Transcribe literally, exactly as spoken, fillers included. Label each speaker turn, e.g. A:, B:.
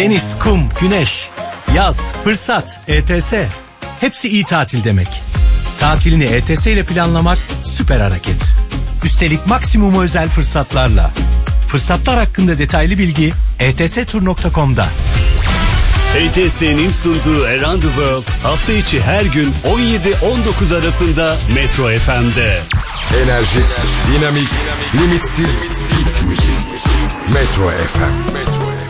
A: Deniz, kum, güneş, yaz, fırsat, E T S. Hepsi iyi tatil demek. Tatilini E T S ile planlamak süper hareket. Üstelik maksimum özel fırsatlarla. Fırsatlar hakkında detaylı bilgi e t s tur nokta com'da.
B: E T S'nin sunduğu Around the World hafta içi her gün on yedi on dokuz arasında Metro F M'de.
C: Enerji, dinamik, limitsiz, limitsiz müzik. Metro F M. Metro